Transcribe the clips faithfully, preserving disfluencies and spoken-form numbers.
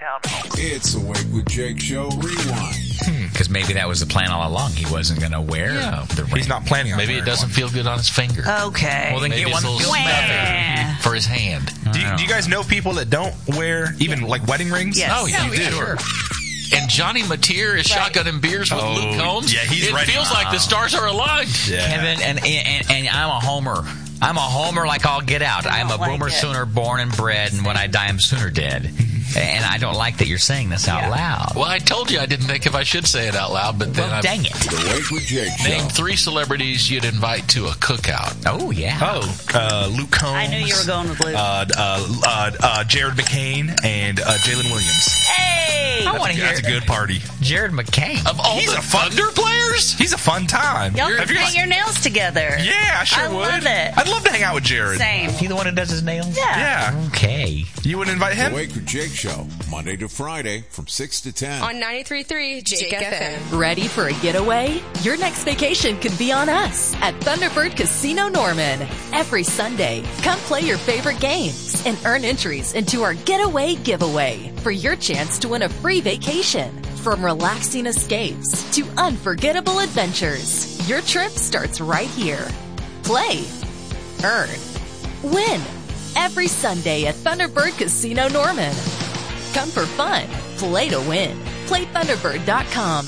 down. It's the Wake with Jake Show Rewind. Because hmm, maybe that was the plan all along. He wasn't going to wear yeah. the ring. He's not planning on Maybe it doesn't one. feel good on his finger. Okay. Well, then Maybe get one it's a little smothered for his hand. Do you, do you guys know people that don't wear even like wedding rings? Yes. Oh, yeah, Oh, you yeah, do. sure. And Johnny Mateer is Right. shotgunning beers with Oh, Luke Combs. yeah, he's It ready. feels like the stars are aligned. Yeah. Kevin, and, and, and I'm a homer. I'm a homer like I'll get out. I I'm a don't like boomer it. sooner born and bred, and when I die, I'm sooner dead. And I don't like that you're saying this out Yeah. loud. Well, I told you I didn't think if I should say it out loud, but then Well, I dang it. The Wake with Jake Show. named three celebrities you'd invite to a cookout. Oh, yeah. Oh, uh, Luke Combs. I knew you were going with Luke. Uh, uh, uh, uh, Jared McCain and uh, Jalen Williams. Hey! I want to hear That's a good party. Jared McCain. Of all He's the a fun- Thunder players? He's a fun time. Y'all Have can you paint your nails together. Yeah, I sure I would. love it. I'd love to hang out with Jared. Same. He the one who does his nails? Yeah. Yeah. Okay. You wouldn't invite The him? Wake with Jake Show, Monday to Friday from six to ten. On ninety-three point three Jake, F M. Ready for a getaway? Your next vacation could be on us at Thunderbird Casino Norman. Every Sunday, come play your favorite games and earn entries into our Getaway Giveaway for your chance to win a free vacation. From relaxing escapes to unforgettable adventures, your trip starts right here. Play, earn, win. Every Sunday at Thunderbird Casino Norman. Come for fun. Play to win. Play Thunderbird dot com.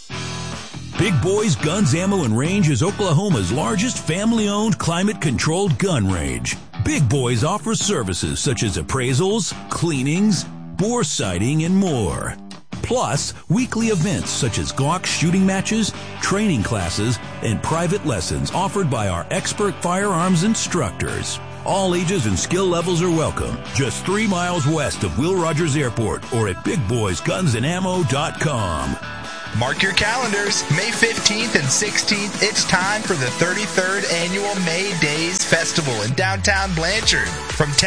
Big Boys Guns, Ammo, and Range is Oklahoma's largest family-owned, climate-controlled gun range. Big Boys offers services such as appraisals, cleanings, bore sighting, and more. Plus, weekly events such as Glock shooting matches, training classes, and private lessons offered by our expert firearms instructors. All ages and skill levels are welcome. Just three miles west of Will Rogers Airport or at big boys guns and ammo dot com. Mark your calendars. May fifteenth and sixteenth, it's time for the thirty-third Annual May Days Festival in downtown Blanchard. From